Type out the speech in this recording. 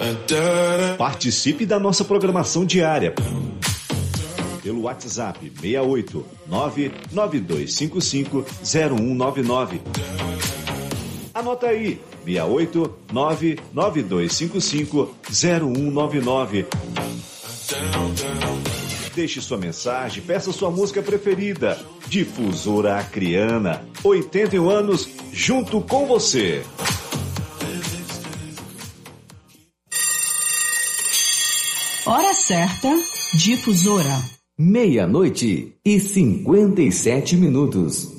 Participe da nossa programação diária pelo WhatsApp 68 992550199. Anota aí, 68 992550199. Deixe sua mensagem, peça sua música preferida. Difusora Acreana, 81 anos junto com você. Hora certa, Difusora. 00:57.